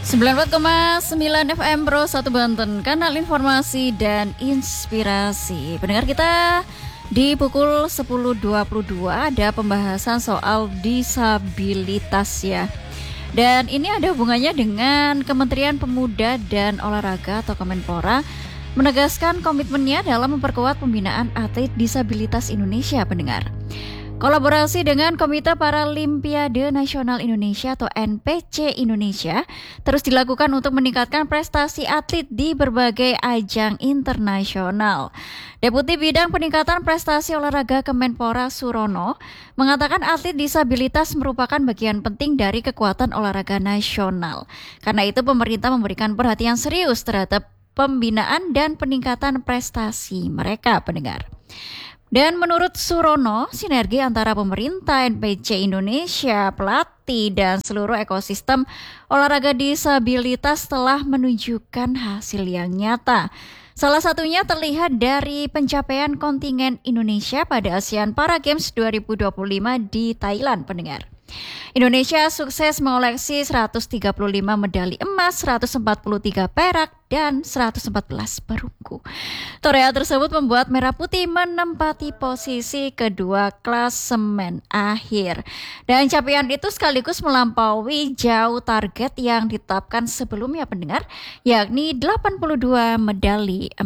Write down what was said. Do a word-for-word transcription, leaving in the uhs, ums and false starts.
sembilan puluh empat koma sembilan F M Pro satu Banten, kanal informasi dan inspirasi. Pendengar kita, di pukul sepuluh dua puluh dua ada pembahasan soal disabilitas ya. Dan ini ada hubungannya dengan Kementerian Pemuda dan Olahraga atau Kemenpora menegaskan komitmennya dalam memperkuat pembinaan atlet disabilitas Indonesia, pendengar. Kolaborasi dengan Komite Paralimpiade Nasional Indonesia atau N P C Indonesia terus dilakukan untuk meningkatkan prestasi atlet di berbagai ajang internasional. Deputi Bidang Peningkatan Prestasi Olahraga Kemenpora Surono mengatakan atlet disabilitas merupakan bagian penting dari kekuatan olahraga nasional. Karena itu pemerintah memberikan perhatian serius terhadap pembinaan dan peningkatan prestasi mereka, pendengar. Dan menurut Surono, sinergi antara pemerintah, N P C Indonesia, pelatih, dan seluruh ekosistem olahraga disabilitas telah menunjukkan hasil yang nyata. Salah satunya terlihat dari pencapaian kontingen Indonesia pada ASEAN Para Games dua ribu dua puluh lima di Thailand, pendengar. Indonesia sukses mengoleksi seratus tiga puluh lima medali emas, seratus empat puluh tiga perak, dan seratus empat belas perunggu. Torehan tersebut membuat Merah Putih menempati posisi kedua klasemen akhir. Dan capaian itu sekaligus melampaui jauh target yang ditetapkan sebelumnya, pendengar, yakni delapan puluh dua medali emas.